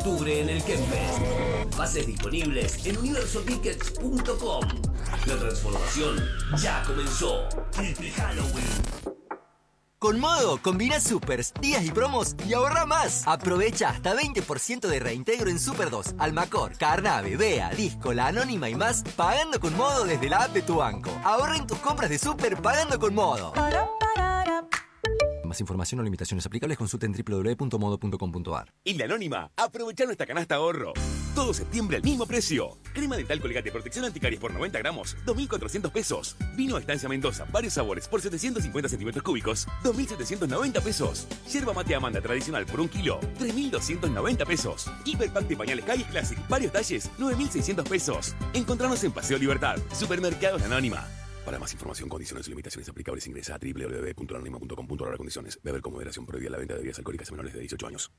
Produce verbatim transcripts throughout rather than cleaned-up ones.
octubre en el Kempes. Pases disponibles en universo tickets punto com. La transformación ya comenzó. Happy Halloween. Con Modo, combina supers, días y promos y ahorra más. Aprovecha hasta veinte por ciento de reintegro en Super dos, Almacor, Carnave, Bea, Disco, La Anónima y más, pagando con Modo desde la app de tu banco. Ahorra en tus compras de Super pagando con Modo. Más información o limitaciones aplicables, consulta en doble u doble u doble u punto modo punto com punto a r. En La Anónima, aprovechá nuestra canasta ahorro. Todo septiembre al mismo precio. Crema dental Colgate protección anticaries por noventa gramos, dos mil cuatrocientos pesos. Vino Estancia Mendoza, varios sabores por setecientos cincuenta centímetros cúbicos, dos mil setecientos noventa pesos. Yerba mate Amanda tradicional por un kilo, tres mil doscientos noventa pesos. Hiperpack de pañales Calle Classic, varios talles, nueve mil seiscientos pesos. Encontrarnos en Paseo Libertad, Supermercados La Anónima. Para más información, condiciones y limitaciones aplicables, ingresa a doble u doble u doble u punto anónima punto com punto a r. Condiciones. Beber con moderación. Prohibida la venta de bebidas alcohólicas a menores de dieciocho años.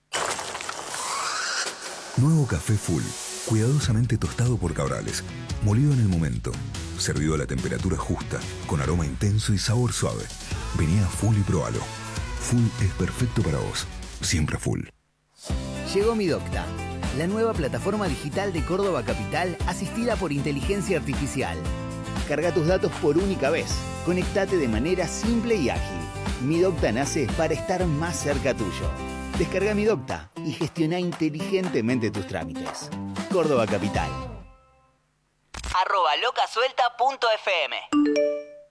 Nuevo café Full. Cuidadosamente tostado por Cabrales. Molido en el momento. Servido a la temperatura justa. Con aroma intenso y sabor suave. Vení a Full y probalo. Full es perfecto para vos. Siempre Full. Llegó Mi Docta, la nueva plataforma digital de Córdoba Capital asistida por inteligencia artificial. Carga tus datos por única vez. Conectate de manera simple y ágil. Mi Docta nace para estar más cerca tuyo. Descarga Mi Docta y gestiona inteligentemente tus trámites. Córdoba Capital. Arroba locasuelta punto f m.